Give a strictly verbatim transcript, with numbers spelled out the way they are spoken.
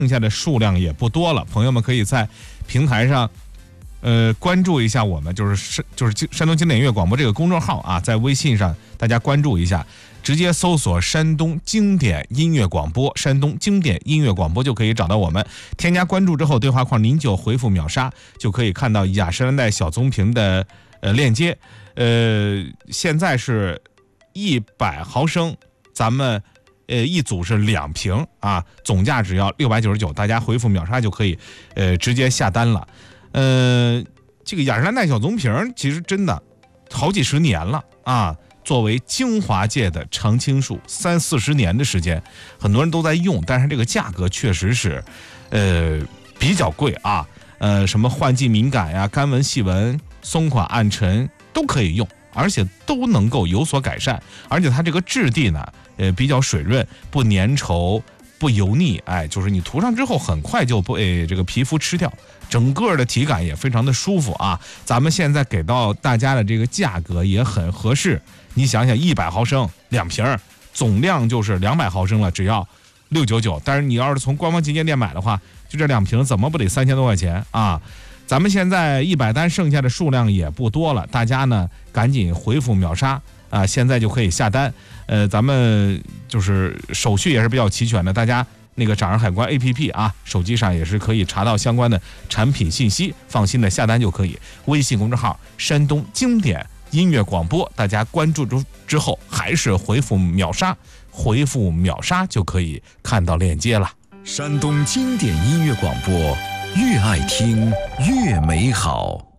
剩下的数量也不多了，朋友们可以在平台上呃，关注一下我们，就是就是山东经典音乐广播这个公众号啊，在微信上大家关注一下，直接搜索山东经典音乐广播，山东经典音乐广播就可以找到我们。添加关注之后，对话框您就回复秒杀，就可以看到雅诗兰黛小棕瓶的呃链接。呃，现在是一百毫升，咱们呃一组是两瓶啊，总价只要六百九十九，大家回复秒杀就可以呃直接下单了。呃，这个雅诗兰黛小棕瓶其实真的好几十年了啊，作为精华界的常青树，三四十年的时间，很多人都在用，但是这个价格确实是呃比较贵啊。呃，什么换季敏感呀、干纹细纹、松垮暗沉都可以用，而且都能够有所改善，而且它这个质地呢，呃比较水润，不粘稠。不油腻，哎，就是你涂上之后很快就被这个皮肤吃掉，整个的体感也非常的舒服啊。咱们现在给到大家的这个价格也很合适，你想想，一百毫升两瓶，总量就是两百毫升了，只要六九九。但是你要是从官方旗舰店买的话，就这两瓶怎么不得三千多块钱啊？咱们现在一百单剩下的数量也不多了，大家呢赶紧回复秒杀啊，现在就可以下单。呃，咱们就是手续也是比较齐全的，大家那个掌上海关 A P P 啊，手机上也是可以查到相关的产品信息，放心的下单就可以。微信公众号山东经典音乐广播，大家关注之之后还是回复秒杀，回复秒杀就可以看到链接了。 山东经典音乐广播，越爱听越美好。